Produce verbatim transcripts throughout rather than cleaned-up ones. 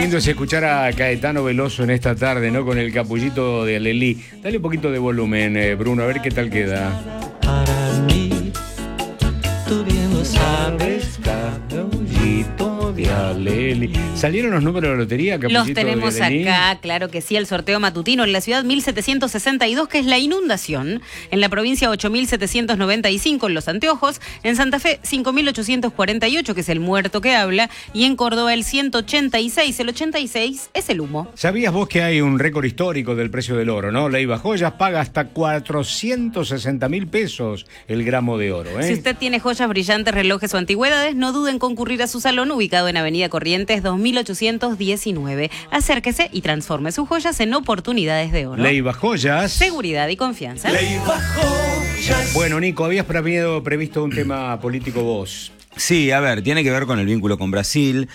lindo es escuchar a Caetano Veloso en esta tarde, ¿no? Con el capullito de Alelí. Dale un poquito de volumen, eh, Bruno, a ver qué tal queda. Para mí, tú bien lo sabes. Capullito de Alelí. ¿Salieron los números de la lotería, Capullito? Los tenemos de Alelí? acá, claro que sí, el sorteo matutino en la ciudad mil setecientos sesenta y dos, que es la inundación, en la provincia ocho mil setecientos noventa y cinco, en Los Anteojos, en Santa Fe cinco mil ochocientos cuarenta y ocho, que es el muerto que habla, y en Córdoba el ciento ochenta y seis, el ochenta y seis es el humo. ¿Sabías vos que hay un récord histórico del precio del oro, no? Leiva Joyas paga hasta cuatrocientos sesenta mil pesos el gramo de oro, ¿eh? Si usted tiene joyas, brillantes, relojes o antigüedades, no duden en concurrir a su salón ubicado en Avenida Corrientes dos mil ochocientos diecinueve. Acérquese y transforme sus joyas en oportunidades de oro. Leiva Joyas. Seguridad y confianza. Leiva Joyas. Bueno, Nico, habías previsto, previsto un tema político vos. Sí, a ver, tiene que ver con el vínculo con Brasil,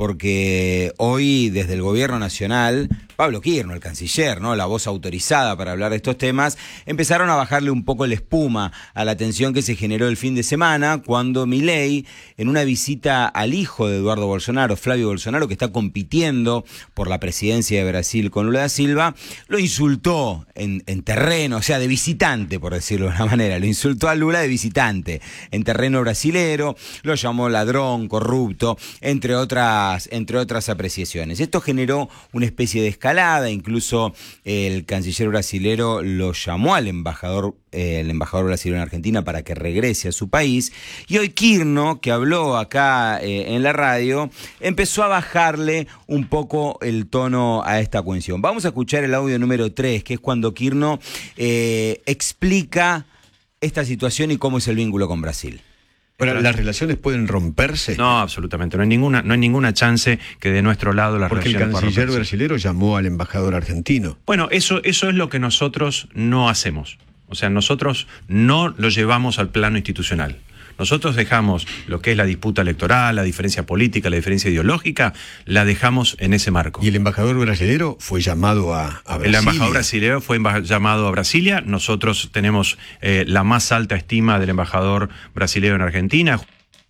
porque hoy desde el gobierno nacional, Pablo Kirchner, el canciller, ¿no?, la voz autorizada para hablar de estos temas, empezaron a bajarle un poco la espuma a la tensión que se generó el fin de semana cuando Milei, en una visita al hijo de Eduardo Bolsonaro, Flavio Bolsonaro, que está compitiendo por la presidencia de Brasil con Lula da Silva, lo insultó en, en terreno, o sea, de visitante, por decirlo de una manera, lo insultó a Lula de visitante en terreno brasilero, lo llamó ladrón, corrupto, entre otras entre otras apreciaciones. Esto generó una especie de escalada, incluso el canciller brasilero lo llamó al embajador, eh, el embajador brasileño en Argentina para que regrese a su país, y hoy Kirchner, que habló acá eh, en la radio, empezó a bajarle un poco el tono a esta cuestión. Vamos a escuchar el audio número tres, que es cuando Kirchner eh, explica esta situación y cómo es el vínculo con Brasil. Bueno, ¿las relaciones pueden romperse? No, absolutamente. No hay ninguna, no hay ninguna chance que de nuestro lado las Porque relaciones el canciller puedan romperse. brasilero llamó al embajador argentino. Bueno, eso, eso es lo que nosotros no hacemos. O sea, nosotros no lo llevamos al plano institucional. Nosotros dejamos lo que es la disputa electoral, la diferencia política, la diferencia ideológica, la dejamos en ese marco. Y el embajador brasilero fue llamado a, a Brasilia. El embajador brasileño fue llamado a Brasilia. Nosotros tenemos eh, la más alta estima del embajador brasileño en Argentina.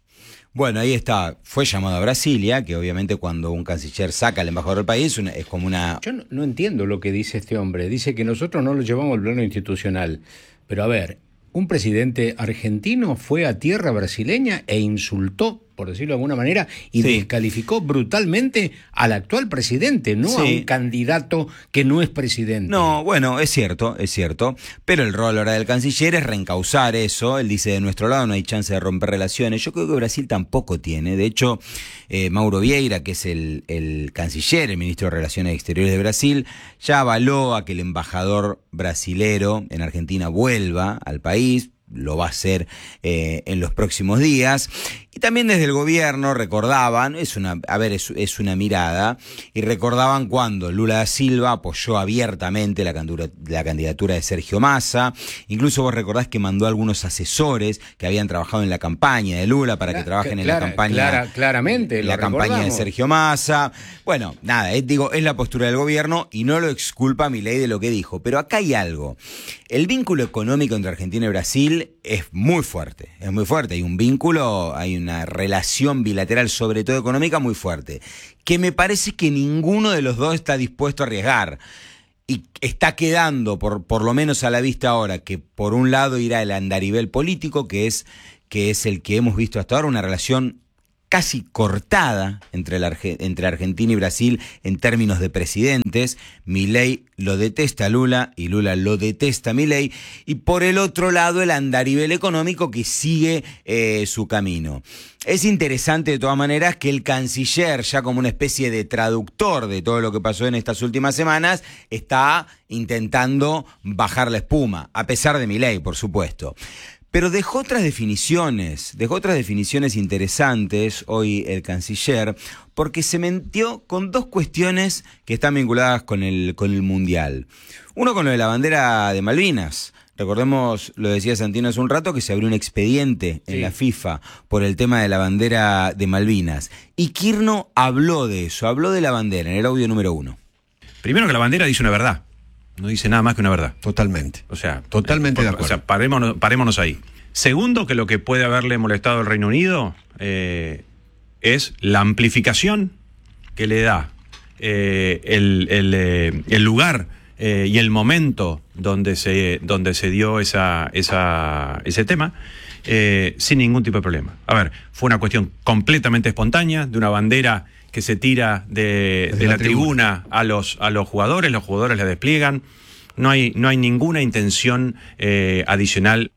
Bueno, ahí está, fue llamado a Brasilia, que obviamente cuando un canciller saca al embajador del país una, es como una... Yo no, no entiendo lo que dice este hombre. Dice que nosotros no lo llevamos al plano institucional. Pero a ver, un presidente argentino fue a tierra brasileña e insultó, por decirlo de alguna manera, y Sí. descalificó brutalmente al actual presidente, no Sí. a un candidato que no es presidente. No, bueno, es cierto, es cierto, pero el rol ahora del canciller es reencauzar eso. Él dice, de nuestro lado no hay chance de romper relaciones. Yo creo que Brasil tampoco tiene. De hecho, eh, Mauro Vieira, que es el, el canciller, el ministro de Relaciones Exteriores de Brasil, ya avaló a que el embajador brasilero en Argentina vuelva al país. Lo va a hacer eh, en los próximos días. Y también desde el gobierno recordaban, es una, a ver, es, es una mirada, y recordaban cuando Lula da Silva apoyó abiertamente la candidatura, la candidatura de Sergio Massa. Incluso vos recordás que mandó a algunos asesores que habían trabajado en la campaña de Lula para que trabajen en Clara- la campaña, clara- claramente, en lo la campaña de recordamos. Sergio Massa. Bueno, nada, es, digo, es la postura del gobierno y no lo exculpa a Milei de lo que dijo. Pero acá hay algo. El vínculo económico entre Argentina y Brasil es muy fuerte, es muy fuerte. Hay un vínculo, hay una relación bilateral, sobre todo económica, muy fuerte, que me parece que ninguno de los dos está dispuesto a arriesgar. Y está quedando, por, por lo menos a la vista ahora, que por un lado irá el andarivel político, que es, que es el que hemos visto hasta ahora, una relación casi cortada entre, la, entre Argentina y Brasil en términos de presidentes. Milei lo detesta a Lula y Lula lo detesta a Milei. Y por el otro lado el andarivel económico que sigue eh, su camino. Es interesante de todas maneras que el canciller, ya como una especie de traductor de todo lo que pasó en estas últimas semanas, está intentando bajar la espuma, a pesar de Milei, por supuesto. Pero dejó otras definiciones, dejó otras definiciones interesantes hoy el canciller, porque se metió con dos cuestiones que están vinculadas con el, con el Mundial. Uno con lo de la bandera de Malvinas. Recordemos, lo decía Santino hace un rato, que se abrió un expediente en Sí. la FIFA por el tema de la bandera de Malvinas. Y Kirchner habló de eso, habló de la bandera en el audio número uno. Primero que la bandera dice una verdad. No dice nada más que una verdad. Totalmente. O sea, Totalmente por- de acuerdo. O sea, parémonos, parémonos ahí. Segundo, que lo que puede haberle molestado al Reino Unido eh, es la amplificación que le da eh, el, el, eh, el lugar eh, y el momento donde se, donde se dio esa, esa, ese tema, eh, sin ningún tipo de problema. A ver, fue una cuestión completamente espontánea, de una bandera que se tira de, de la, la tribuna, tribuna a los, a los jugadores, los jugadores la despliegan, no hay, no hay ninguna intención eh, adicional.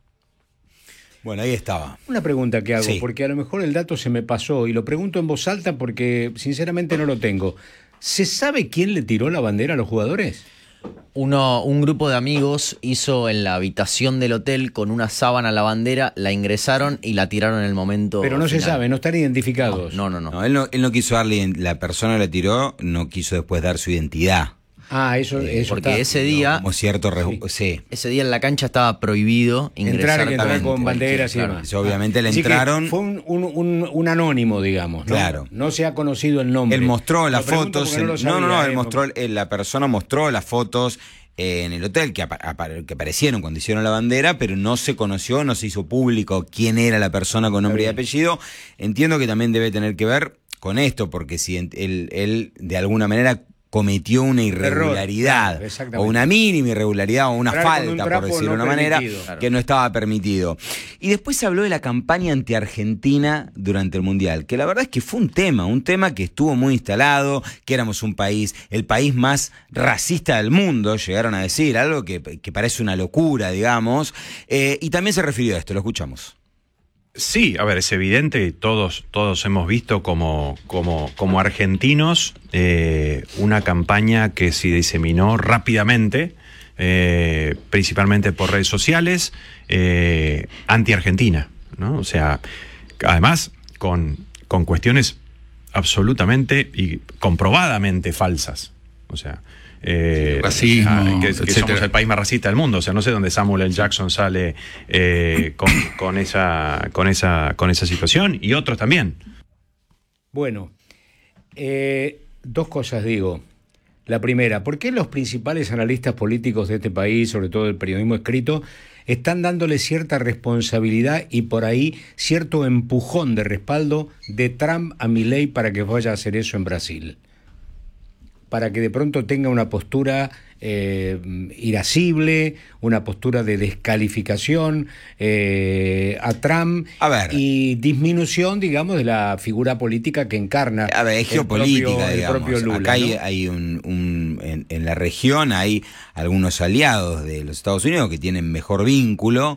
Bueno, ahí estaba. Una pregunta que hago, Sí. porque a lo mejor el dato se me pasó y lo pregunto en voz alta porque sinceramente no lo tengo. ¿Se sabe quién le tiró la bandera a los jugadores? Uno, un grupo de amigos hizo en la habitación del hotel con una sábana la bandera, la ingresaron y la tiraron en el momento Pero no final. se sabe, no están identificados. No, no, no. No, él no, él no quiso darle, la persona que la tiró, no quiso después dar su identidad. Ah, eso, eso Porque está. ese día, Como cierto, re- sí. ese día en la cancha estaba prohibido ingresar. Entrar, entrar también. con banderas y Claro. demás. Eso, obviamente le Así que entraron. fue un, un, un, un anónimo, digamos, ¿no? Claro. No se ha conocido el nombre. Él mostró las Lo pregunto fotos. porque en- lo no, sabía, no, no, eh, él mostró, eh, la persona mostró las fotos eh, en el hotel que, apa- apa- que aparecieron cuando hicieron la bandera, pero no se conoció, no se hizo público quién era la persona con nombre y Está bien. apellido. Entiendo que también debe tener que ver con esto, porque si en- él, él de alguna manera cometió una irregularidad, claro, exactamente. o una mínima irregularidad, o una Entrar con un falta, por trapo decirlo de no una manera, permitido. Claro. que no estaba permitido. Y después se habló de la campaña anti-Argentina durante el Mundial, que la verdad es que fue un tema, un tema que estuvo muy instalado, que éramos un país, el país más racista del mundo, llegaron a decir, algo que, que parece una locura, digamos, eh, y también se refirió a esto, lo escuchamos. Sí, a ver, es evidente, todos, todos hemos visto como, como, como argentinos eh, una campaña que se diseminó rápidamente, eh, principalmente por redes sociales, eh, anti-Argentina, ¿no? O sea, además con, con cuestiones absolutamente y comprobadamente falsas. O sea, eh, Racismo, ah, que, que etcétera. somos el país más racista del mundo. O sea, no sé dónde Samuel L. Jackson sale eh, con, con esa, con esa, con esa situación, y otros también. Bueno, eh, dos cosas digo. La primera, ¿por qué los principales analistas políticos de este país, sobre todo el periodismo escrito, están dándole cierta responsabilidad y por ahí cierto empujón de respaldo de Trump a Milei para que vaya a hacer eso en Brasil? Para que de pronto tenga una postura eh, irascible, una postura de descalificación eh, a Trump A ver. y disminución, digamos, de la figura política que encarna. A ver, es el geopolítica, propio- el digamos. propio Lula, Acá hay, ¿no? hay un, un- en, en la región hay algunos aliados de los Estados Unidos que tienen mejor vínculo.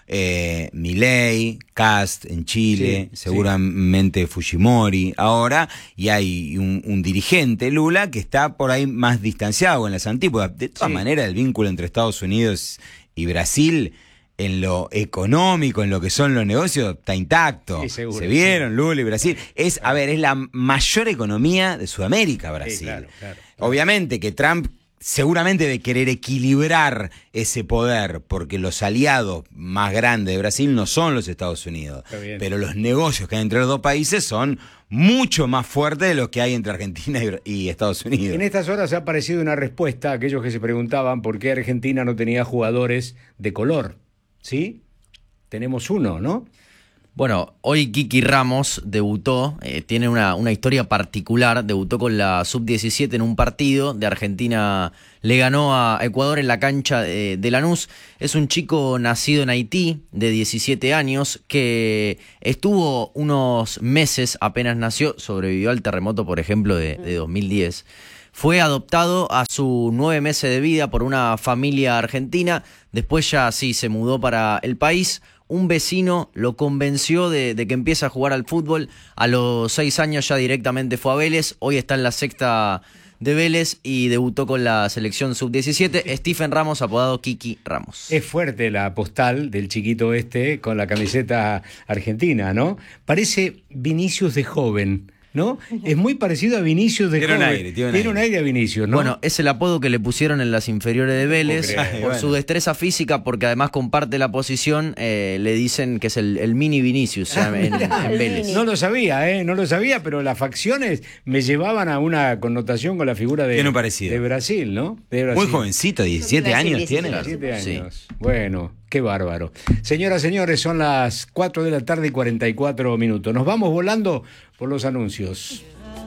Eh, Milei, Kast en Chile, Sí, seguramente Fujimori ahora, y hay un, un dirigente, Lula, que está por ahí más distanciado en las antípodas. De todas Sí. maneras, el vínculo entre Estados Unidos y Brasil, en lo económico, en lo que son los negocios, está intacto. Sí, seguro, Se sí. vieron, Lula y Brasil. Es, a ver, es la mayor economía de Sudamérica, Brasil. Sí, claro, claro. Obviamente que Trump seguramente debe querer equilibrar ese poder, porque los aliados más grandes de Brasil no son los Estados Unidos. Está bien. Pero los negocios que hay entre los dos países son mucho más fuertes de los que hay entre Argentina y, y Estados Unidos. En estas horas ha aparecido una respuesta a aquellos que se preguntaban por qué Argentina no tenía jugadores de color. ¿Sí? Tenemos uno, ¿no? Bueno, hoy Kiki Ramos debutó, eh, tiene una, una historia particular, debutó con la sub diecisiete en un partido de Argentina, le ganó a Ecuador en la cancha de, de Lanús. Es un chico nacido en Haití de diecisiete años que estuvo unos meses, apenas nació, sobrevivió al terremoto, por ejemplo, de, de dos mil diez. Fue adoptado a sus nueve meses de vida por una familia argentina, después ya sí se mudó para el país. Un vecino lo convenció de, de que empiece a jugar al fútbol. A los seis años ya directamente fue a Vélez. Hoy está en la sexta de Vélez y debutó con la selección sub diecisiete. Stephen Ramos, apodado Kiki Ramos. Es fuerte la postal del chiquito este con la camiseta argentina, ¿no? Parece Vinicius de joven, ¿no? Es muy parecido a Vinicius de Tiene un joven. aire, tiene un Tiene aire. un aire a Vinicius, ¿no? Bueno, es el apodo que le pusieron en las inferiores de Vélez puedo por creer. su Bueno. destreza física, porque además comparte la posición. Eh, le dicen que es el, el mini Vinicius o sea, en, en Vélez. No lo sabía, ¿eh? No lo sabía, pero las facciones me llevaban a una connotación con la figura de, Tiene un parecido. de Brasil, ¿no? De Brasil. Muy jovencito, diecisiete años tiene. diecisiete Sí. años. Bueno, qué bárbaro. Señoras, señores, son las cuatro de la tarde y cuarenta y cuatro minutos. Nos vamos volando por los anuncios.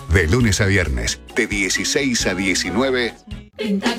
De lunes a viernes, de dieciséis a diecinueve.